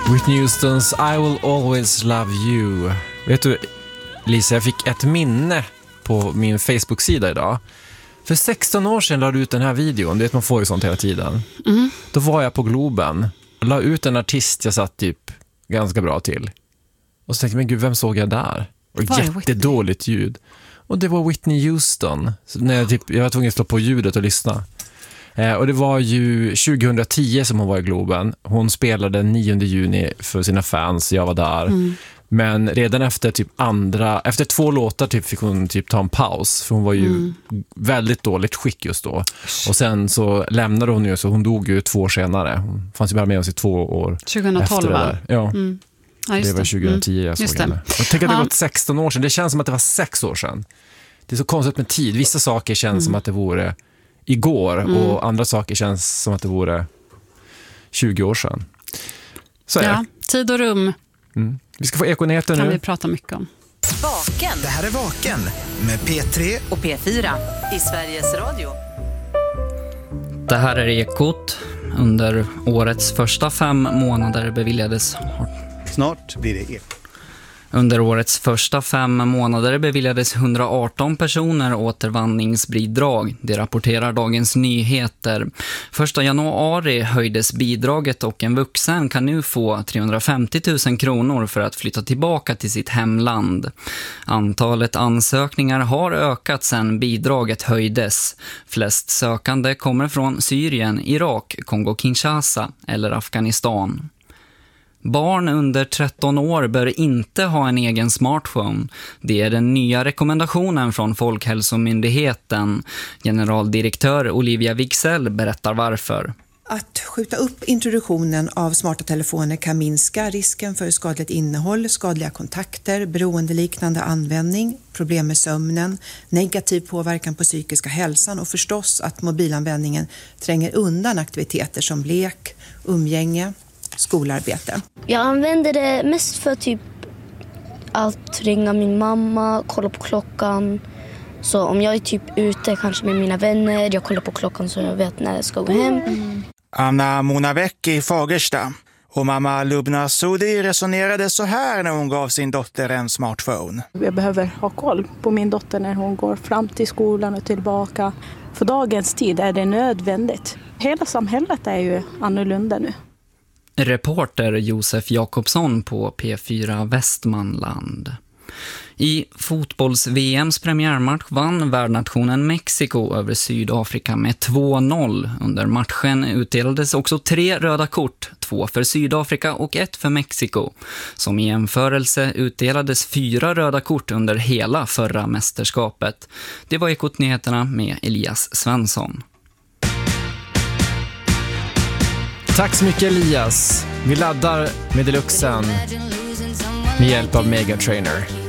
Whitney Houstons I Will Always Love You. Vet du, Lisa, jag fick ett minne på min Facebook-sida idag. För 16 år sedan la du ut den här videon. Du vet, man får ju sånt hela tiden. Då var jag på Globen och la ut en artist jag satt typ ganska bra till. Och så tänkte jag, men gud, vem såg jag där? Och jättedåligt ljud. Och det var Whitney Houston. Så när jag var tvungen att slå på ljudet och lyssna. Och det var ju 2010 som hon var i Globen. Hon spelade 9 juni för sina fans. Jag var där. Men redan efter efter 2 låtar typ fick hon typ ta en paus. För hon var ju väldigt dåligt skick just då. Och sen så lämnade hon ju, så hon dog ju 2 år senare. Hon fanns ju bara med oss i 2 år 2012 efter det där. Ja. Ja, det var 2010 jag såg henne. Och tänk att det gått 16 år sedan. Det känns som att det var 6 år sedan. Det är så konstigt med tid. Vissa saker känns som att det vore igår och andra saker känns som att det vore 20 år sedan. Så är det. Tid och rum. Vi ska få Ekonyheter nu. Kan vi prata mycket om. Vaken. Det här är Vaken med P3 och P4 i Sveriges Radio. Det här är Ekot. Under årets första 5 månader beviljades... Snart blir det Ekot. Under årets första 5 månader beviljades 118 personer återvandringsbidrag. Det rapporterar Dagens Nyheter. 1 januari höjdes bidraget och en vuxen kan nu få 350 000 kronor för att flytta tillbaka till sitt hemland. Antalet ansökningar har ökat sedan bidraget höjdes. Flest sökande kommer från Syrien, Irak, Kongo-Kinshasa eller Afghanistan. Barn under 13 år bör inte ha en egen smartphone. Det är den nya rekommendationen från Folkhälsomyndigheten. Generaldirektör Olivia Wicksell berättar varför. Att skjuta upp introduktionen av smarta telefoner kan minska risken för skadligt innehåll, skadliga kontakter, beroendeliknande användning, problem med sömnen, negativ påverkan på psykiska hälsan och förstås att mobilanvändningen tränger undan aktiviteter som lek, umgänge, skolarbete. Jag använder det mest för typ att ringa min mamma, kolla på klockan. Så om jag är typ ute kanske med mina vänner, jag kollar på klockan så jag vet när jag ska gå hem. Anna Monavec i Fagersta och mamma Lubna Sudi resonerade så här när hon gav sin dotter en smartphone. Jag behöver ha koll på min dotter när hon går fram till skolan och tillbaka. För dagens tid är det nödvändigt. Hela samhället är ju annorlunda nu. Reporter Josef Jakobsson på P4 Västmanland. I fotbolls-VMs premiärmatch vann värdnationen Mexiko över Sydafrika med 2-0. Under matchen utdelades också 3 röda kort, 2 för Sydafrika och 1 för Mexiko. Som i jämförelse utdelades 4 röda kort under hela förra mästerskapet. Det var Ekot-nyheterna med Elias Svensson. Tack så mycket, Elias. Vi laddar med Deluxen med hjälp av Mega Trainer.